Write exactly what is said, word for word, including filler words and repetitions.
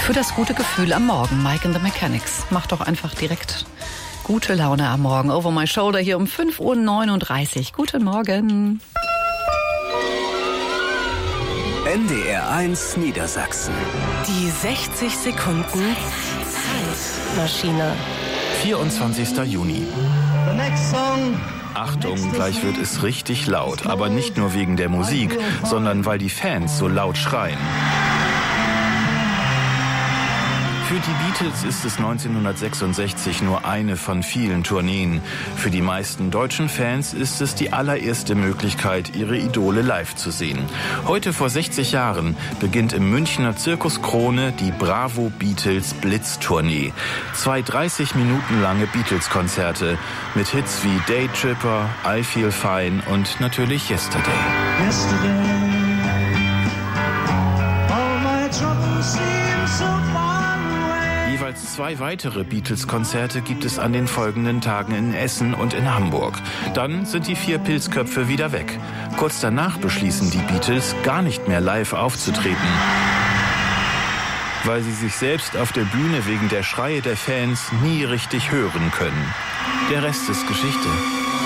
Für das gute Gefühl am Morgen. Mike and the Mechanics. Macht doch einfach direkt gute Laune am Morgen. Over my shoulder hier um fünf Uhr neununddreißig. Guten Morgen. N D R eins Niedersachsen. Die sechzig Sekunden Zeitmaschine. vierundzwanzigster Juni. Achtung, gleich wird es richtig laut. Aber nicht nur wegen der Musik, sondern weil die Fans so laut schreien. Für die Beatles ist es neunzehnhundertsechsundsechzig nur eine von vielen Tourneen. Für die meisten deutschen Fans ist es die allererste Möglichkeit, ihre Idole live zu sehen. Heute vor sechzig Jahren beginnt im Münchner Zirkus Krone die Bravo Beatles Blitz-Tournee. Zwei dreißig Minuten lange Beatles-Konzerte mit Hits wie Day Tripper, I Feel Fine und natürlich Yesterday. Yesterday, all my troubles seem so far. Jeweils zwei weitere Beatles-Konzerte gibt es an den folgenden Tagen in Essen und in Hamburg. Dann sind die vier Pilzköpfe wieder weg. Kurz danach beschließen die Beatles, gar nicht mehr live aufzutreten, weil sie sich selbst auf der Bühne wegen der Schreie der Fans nie richtig hören können. Der Rest ist Geschichte.